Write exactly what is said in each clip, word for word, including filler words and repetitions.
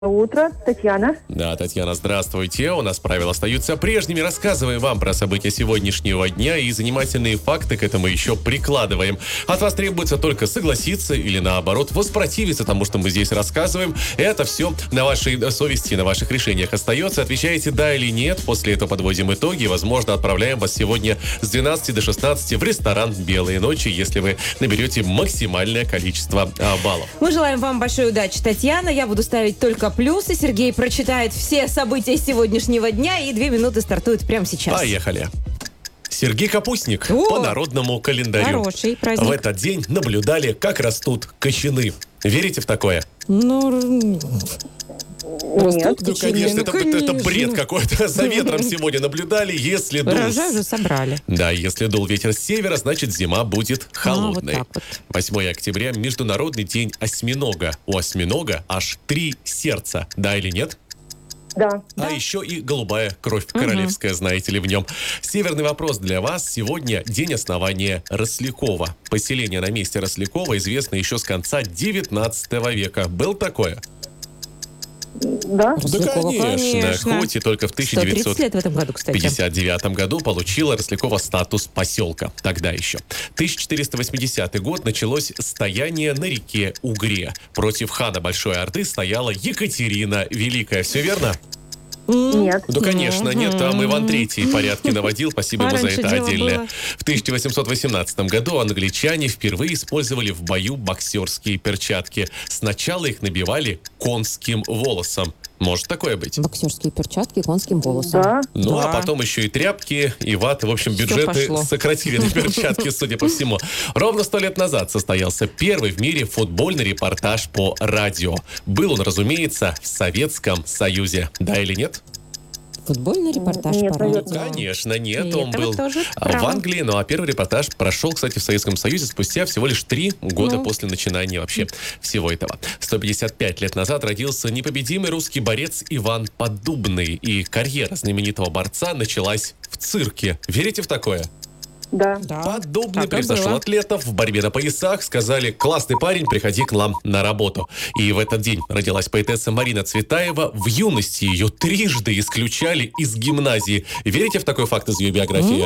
Утро, Татьяна. Да, Татьяна, здравствуйте. У нас правила остаются прежними. Рассказываем вам про события сегодняшнего дня и занимательные факты к этому еще прикладываем. От вас требуется только согласиться или, наоборот, воспротивиться тому, что мы здесь рассказываем. Это все на вашей совести, на ваших решениях остается. Отвечаете «да» или «нет». После этого подводим итоги. Возможно, отправляем вас сегодня с двенадцати до шестнадцати в ресторан «Белые ночи», если вы наберете максимальное количество а, баллов. Мы желаем вам большой удачи, Татьяна. Я буду ставить только плюсы. Сергей прочитает все события сегодняшнего дня, и две минуты стартуют прямо сейчас. Поехали. Сергей Капустник. О, по народному календарю. Хороший праздник. В этот день наблюдали, как растут кочаны. Верите в такое? Ну... Нет. Ну, конечно, ну, это, конечно. это бред какой-то. За ветром сегодня наблюдали. Если дул... Урожай уже собрали. Да, если дул ветер с севера, значит зима будет холодной. А, вот так вот. восьмое октября – Международный день осьминога. У осьминога аж три сердца. Да или нет? Да. А Да. еще и голубая кровь королевская, знаете ли, в нем. Северный вопрос для вас. Сегодня день основания Рослякова. Поселение на месте Рослякова известно еще с конца девятнадцатого века. Был такое? Да. Рослякова, да, конечно. конечно. Хоть и только в тысяча сто девятьсот тридцать лет в этом году, кстати. пятьдесят девятом году получила Рослякова статус поселка. Тогда еще. тысяча четыреста восьмидесятый год началось стояние на реке Угре. Против хана Большой Орды стояла Екатерина Великая. Все верно? Нет. Да, конечно, нет. Там Иван Третий порядки наводил. Спасибо ему за Раньше это дело отдельное. было. В тысяча восемьсот восемнадцатом году англичане впервые использовали в бою боксерские перчатки. Сначала их набивали конским волосом. Может такое быть? Боксерские перчатки конским волосом. Да. Ну, Да. а потом еще и тряпки, и ваты. В общем, Всё бюджеты пошло. сократили на перчатки, судя по всему. Ровно сто лет назад состоялся первый в мире футбольный репортаж по радио. Был он, разумеется, в Советском Союзе. Да или нет? Футбольный репортаж Нет, по наверное. радио. Конечно, нет, И он это был вы тоже а, в правы. Англии, ну а первый репортаж прошел, кстати, в Советском Союзе спустя всего лишь три года Ну. после начинания вообще всего этого. сто пятьдесят пять лет назад родился непобедимый русский борец Иван Поддубный, и карьера знаменитого борца началась в цирке. Верите в такое? Да. Да. Поддубный Так и превзошел было. атлетов в борьбе на поясах. Сказали: классный парень, приходи к нам на работу. И в этот день родилась поэтесса Марина Цветаева. В юности ее трижды исключали из гимназии. Верите в такой факт из ее биографии?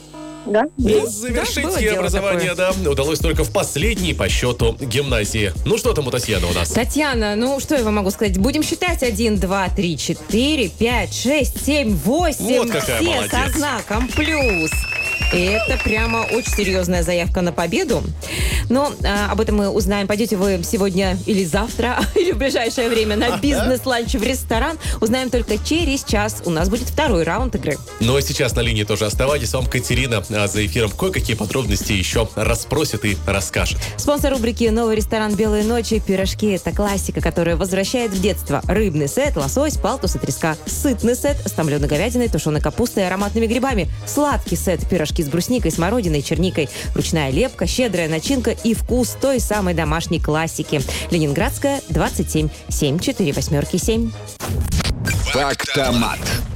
Да. Завершить было ей дело образование, да, удалось только в последней по счету гимназии. Ну что там у Татьяны у нас? Татьяна, ну что я вам могу сказать? Будем считать. Один, два, три, четыре, пять, шесть, семь, восемь. Вот какая Все молодец. со знаком плюс. И это прямо очень серьезная заявка на победу. Но а, об этом мы узнаем. Пойдете вы сегодня или завтра, или в ближайшее время на бизнес-ланч в ресторан. Узнаем только через час. У нас будет второй раунд игры. Ну а сейчас на линии тоже оставайтесь. Вам Катерина а, за эфиром кое-какие подробности еще расспросит и расскажет. Спонсор рубрики «Новый ресторан «Белые ночи». Пирожки – это классика, которая возвращает в детство. Рыбный сет, лосось, палтус и треска. Сытный сет с томленой говядиной, тушеной капустой и ароматными грибами. Сладкий сет – пирожки с брусникой, смородиной, черникой. Ручная лепка, щедрая начинка и вкус той самой домашней классики. Ленинградская, двадцать семь, семь, четыре восьмерки семь. Фактомат.